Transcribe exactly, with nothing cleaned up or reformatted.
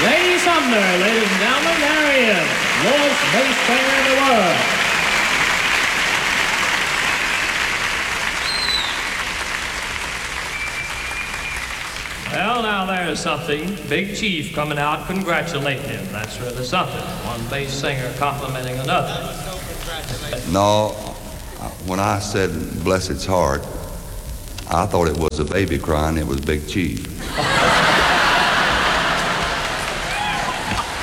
Lady Sumner, ladies and gentlemen, there he is, lowest bass player in the world. Well, now there's something. Big Chief coming out congratulating him. That's really something. One bass singer complimenting another. No, when I said bless its heart, I thought it was a baby crying. It was Big Chief.